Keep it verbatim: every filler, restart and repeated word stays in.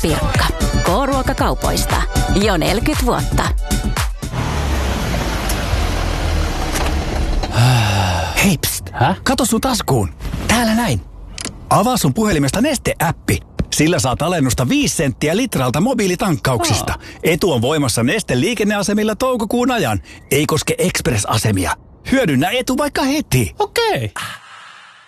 Pirkka. K-ruokakaupoista. Jo neljäkymmentä vuotta. Hei, pst. Häh? Kato sun taskuun. Täällä näin. Avaa sun puhelimesta Neste-äppi. Sillä saat alennusta viisi senttiä litralta mobiilitankkauksista. Aa. Etu on voimassa Neste liikenneasemilla toukokuun ajan. Ei koske Express-asemia. Hyödynnä etu vaikka heti. Okei. Okay.